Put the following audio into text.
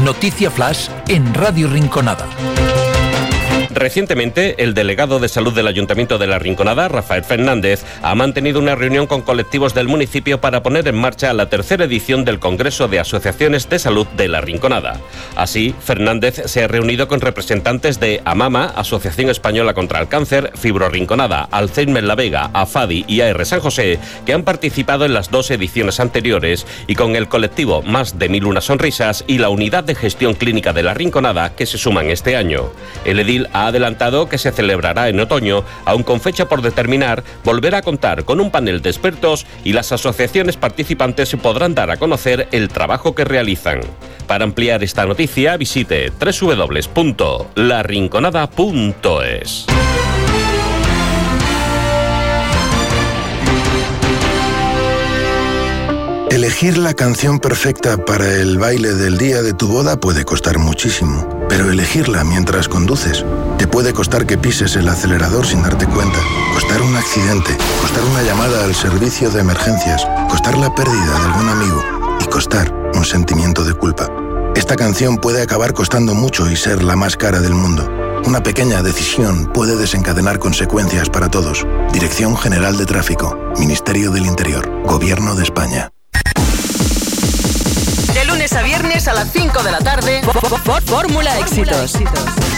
Noticia Flash en Radio Rinconada. Recientemente, el delegado de salud del Ayuntamiento de La Rinconada, Rafael Fernández, ha mantenido una reunión con colectivos del municipio para poner en marcha la tercera edición del Congreso de Asociaciones de Salud de La Rinconada. Así, Fernández se ha reunido con representantes de AMAMA, Asociación Española contra el Cáncer, Fibro Rinconada, Alzheimer La Vega, AFADI y AR San José, que han participado en las 2 ediciones anteriores, y con el colectivo Más de 1001 Sonrisas y la Unidad de Gestión Clínica de La Rinconada, que se suman este año. El edil ha adelantado que se celebrará en otoño, aun con fecha por determinar, volverá a contar con un panel de expertos y las asociaciones participantes podrán dar a conocer el trabajo que realizan. Para ampliar esta noticia, visite www.larinconada.es. Elegir la canción perfecta para el baile del día de tu boda puede costar muchísimo, pero elegirla mientras conduces te puede costar que pises el acelerador sin darte cuenta, costar un accidente, costar una llamada al servicio de emergencias, costar la pérdida de algún amigo y costar un sentimiento de culpa. Esta canción puede acabar costando mucho y ser la más cara del mundo. Una pequeña decisión puede desencadenar consecuencias para todos. Dirección General de Tráfico, Ministerio del Interior, Gobierno de España. De lunes a viernes a las 5 de la tarde, Fórmula Éxitos.